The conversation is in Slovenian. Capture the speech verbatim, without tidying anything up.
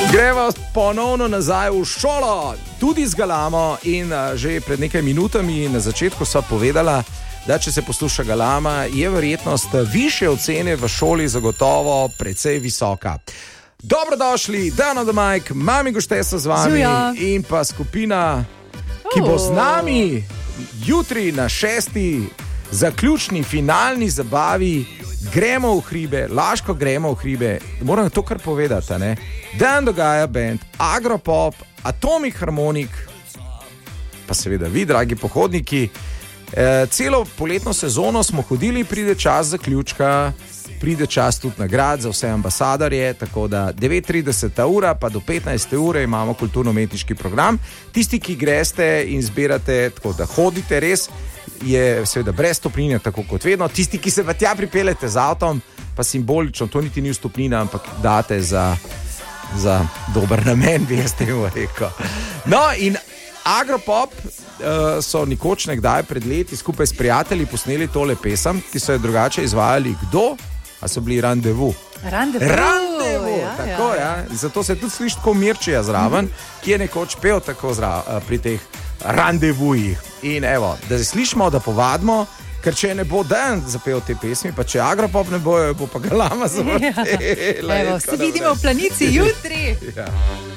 Gremo ponovno nazaj v šolo, tudi z Galamo in uh, že pred nekaj minutami na začetku sva povedala, da če se posluša Galama, je verjetnost više ocene v šoli zagotovo precej visoka. Dobrodošli, Dano the Mike, Mami Goštesa z vami Zuja. In pa skupina, ki bo z nami jutri na šesti zaključni finalni zabavi. Gremo v hribe, Laško gremo v hribe, moram to kar povedati, ne? Dan dogaja band, Agropop, Atomic Harmonic, pa seveda vi, dragi pohodniki. E, celo poletno sezono smo hodili, pride čas zaključka, pride čas tudi nagrad za vse ambasadorje, tako da devet trideset ura pa do petnajst ure imamo kulturno-umetniški program. Tisti, ki greste in zbirate, tako da hodite res, je seveda brez stopnine, tako kot vedno. Tisti, ki se pa tja pripeljete z avtom, pa simbolično, to niti ni stopnina, ampak date za, za dober namen, bi jaz temu rekel. No, in Agropop uh, so nikoč nekdaj pred leti skupaj s prijatelji posneli tole pesem, ki so jo drugače izvajali. Kdo? A so bili Randevu? Randevu, Randevu ja, tako, ja. Ja. Zato se tudi sliši tako Mirčija zraven, mm-hmm. ki je nekoč pel tako zra, pri teh randevujih. In evo, da se slišimo, da povadimo, ker če ne bo Dan zapel te pesmi, pa če Agropop ne bo, bo pa Galama zavrtela. Ja. Evo, se vidimo v Planici jutri. Ja.